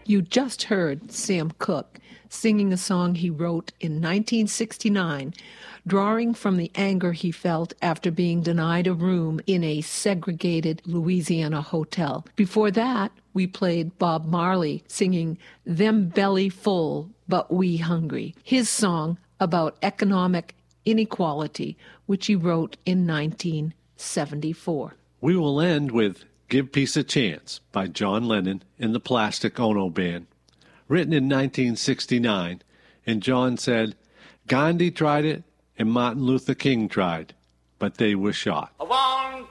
You just heard Sam Cooke singing a song he wrote in 1969, drawing from the anger he felt after being denied a room in a segregated Louisiana hotel. Before that, we played Bob Marley singing Them Belly Full But We Hungry, his song about economic inequality, which he wrote in 1974. We will end with Give Peace a Chance by John Lennon and the Plastic Ono Band. Written in 1969, and John said, Gandhi tried it and Martin Luther King tried, but they were shot. 1,